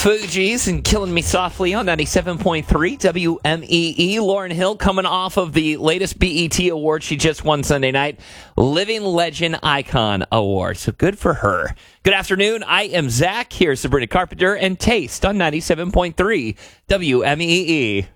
Fugees and Killing Me Softly on 97.3 WMEE. Lauryn Hill coming off of the latest BET award she just won Sunday night, Living Legend Icon Award. So good for her. Good afternoon. I am Zach. Here's Sabrina Carpenter and Taste on 97.3 WMEE.